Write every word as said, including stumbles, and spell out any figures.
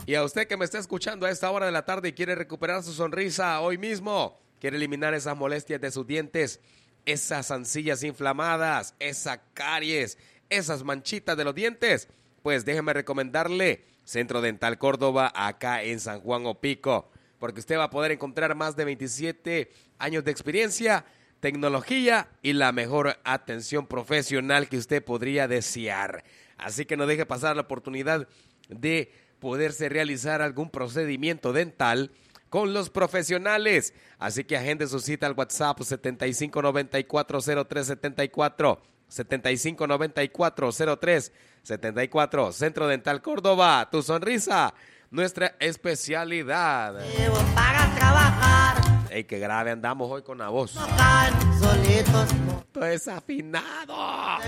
Y a usted que me está escuchando a esta hora de la tarde y quiere recuperar su sonrisa hoy mismo, quiere eliminar esas molestias de sus dientes, esas ancillas inflamadas, esa caries, esas manchitas de los dientes, pues déjeme recomendarle Centro Dental Córdoba acá en San Juan Opico, porque usted va a poder encontrar más de veintisiete años de experiencia, tecnología y la mejor atención profesional que usted podría desear. Así que no deje pasar la oportunidad de poderse realizar algún procedimiento dental con los profesionales. Así que agende su cita al WhatsApp setenta y cinco noventa y cuatro cero tres setenta y cuatro, setenta y cinco noventa y cuatro cero tres setenta y cuatro. Centro Dental Córdoba, tu sonrisa, nuestra especialidad. Llevo para trabajar. Ey, qué grave andamos hoy con la voz. No caen solitos. Todo desafinado.